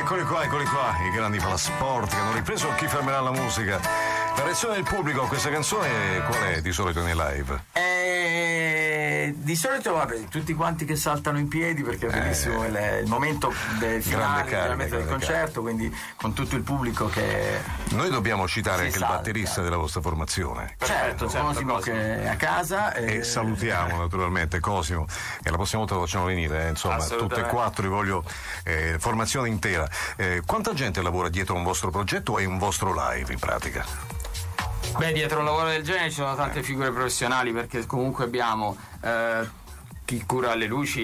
Eccoli qua, i grandi palasport che hanno ripreso Chi fermerà la musica. La reazione del pubblico a questa canzone qual è di solito nei live? Di solito vabbè, tutti quanti che saltano in piedi perché è bellissimo il momento del finale del concerto, quindi con tutto il pubblico che noi dobbiamo citare anche salta. Il batterista della vostra formazione, certo Cosimo che è a casa e salutiamo naturalmente Cosimo, e la prossima volta lo facciamo venire, insomma tutte e quattro li voglio, formazione intera. Quanta gente lavora dietro un vostro progetto e un vostro live in pratica? Beh, dietro un lavoro del genere ci sono tante figure professionali, perché comunque abbiamo chi cura le luci,